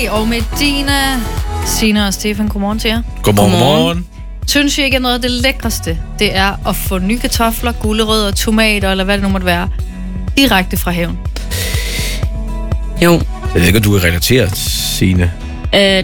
og Medina. Signe og Stefan, godmorgen til jer. Godmorgen. Synes I ikke, at noget af det lækreste, det er at få nye kartofler, gulerødder, tomater, eller hvad det nu måtte være, direkte fra haven? Jo. Jeg ved ikke, om du kan relatere, Signe.